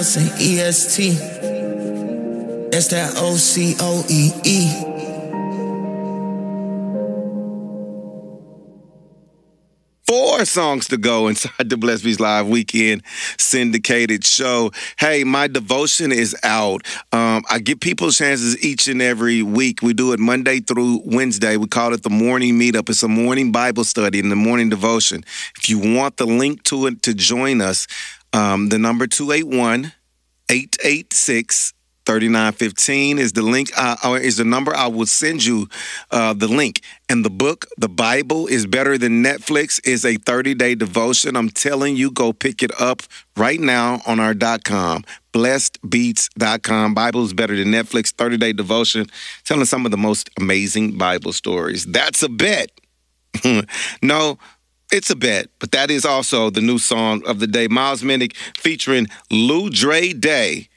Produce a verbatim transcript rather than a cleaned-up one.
house in E S T. That's that O C O E E. Four songs to go inside the Blessed Beats Live Weekend syndicated show. Hey, my devotion is out. Um, I give people chances each and every week. We do it Monday through Wednesday. We call it the morning meetup. It's a morning Bible study and the morning devotion. If you want the link to it to join us, um, the number two eight one, eight eight six, three nine one five is the link, uh, or is the number. I will send you uh, the link. And the book, The Bible is Better Than Netflix, is a thirty-day devotion. I'm telling you, go pick it up right now on our .com, blessed beats dot com. Bible is Better Than Netflix, thirty-day devotion, telling some of the most amazing Bible stories. That's a bet. No, it's a bet, but that is also the new song of the day. Miles Minnick featuring Lou Dre Day.